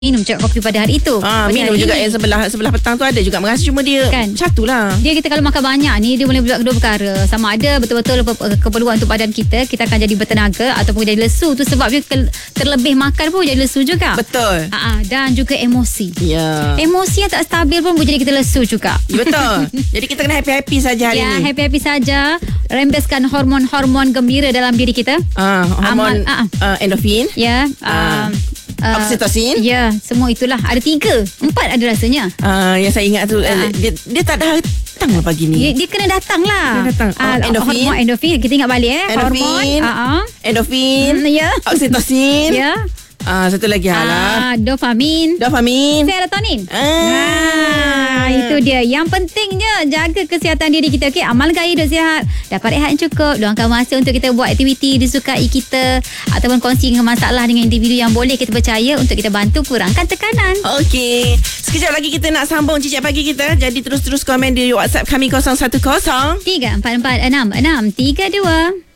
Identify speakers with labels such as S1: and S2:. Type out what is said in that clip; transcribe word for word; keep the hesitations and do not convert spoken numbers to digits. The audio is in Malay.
S1: minum cak kopi pada hari itu.
S2: Ah,
S1: pada
S2: minum
S1: hari
S2: juga
S1: ini.
S2: yang sebelah sebelah petang tu ada juga merasa, cuma dia
S1: Kan?
S2: satu lah.
S1: Dia kita kalau makan banyak ni, dia boleh buat kedua perkara. Sama ada betul-betul pe- keperluan untuk badan kita, kita akan jadi bertenaga, ataupun jadi lesu. Tu sebab dia ke- terlebih makan pun jadi lesu juga.
S2: Betul.
S1: Ah, dan juga emosi.
S2: Ya.
S1: Emosi yang tak stabil pun boleh jadi kita lesu juga.
S2: Ya, betul. Jadi kita kena happy-happy saja hari
S1: Ya,
S2: ni.
S1: happy-happy saja. Rembeskan hormon-hormon gembira dalam diri kita.
S2: Ah, hormon
S1: Amal- ah,
S2: uh, endorfin,
S1: Ya.
S2: Ah.
S1: Um, uh,
S2: oksitosin.
S1: Ya, semua itulah. Ada tiga. Empat ada rasanya.
S2: Ah, yang saya ingat tu
S1: Ah.
S2: uh, dia dia tak ada datang lah pagi ni.
S1: Dia, dia kena datang lah.
S2: Kena datang. Oh,
S1: Ah,
S2: endorfin.
S1: Hormon endorfin. Kita ingat balik eh.
S2: Endorfin.
S1: Hormon. Uh-uh.
S2: Endorfin,
S1: Hmm, ya.
S2: oksitosin.
S1: Ya.
S2: Ah, satu lagi halah.
S1: Ah, dopamin.
S2: Dopamin.
S1: Serotonin.
S2: Ah.
S1: Ah, itu dia. Yang pentingnya jaga kesihatan diri kita. Okey, amalkan hidup sihat. Dapat rehat yang cukup. Luangkan masa untuk kita buat aktiviti disukai kita, ataupun kongsi masalah dengan individu yang boleh kita percaya untuk kita bantu kurangkan tekanan.
S2: Okey. Sekejap lagi kita nak sambung Cicak Pagi kita. Jadi terus-terus komen di WhatsApp kami kosong satu kosong
S1: tiga empat empat enam enam tiga dua.